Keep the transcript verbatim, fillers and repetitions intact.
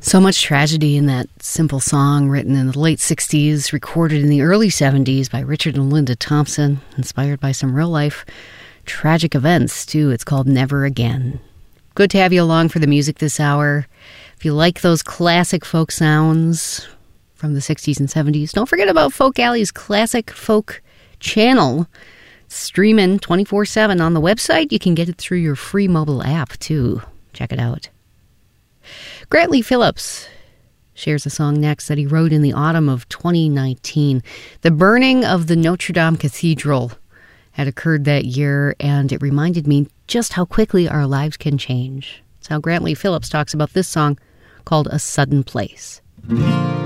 So much tragedy in that simple song written in the late sixties, recorded in the early seventies by Richard and Linda Thompson, inspired by some real-life tragic events, too. It's called Never Again. Good to have you along for the music this hour. If you like those classic folk sounds from the sixties and seventies, don't forget about Folk Alley's Classic Folk channel. Streaming twenty-four seven on the website. You can get it through your free mobile app, too. Check it out. Grantley Phillips shares a song next that he wrote in the autumn of twenty nineteen. The burning of the Notre Dame Cathedral had occurred that year, and it reminded me just how quickly our lives can change. That's how Grantley Phillips talks about this song called A Sudden Place.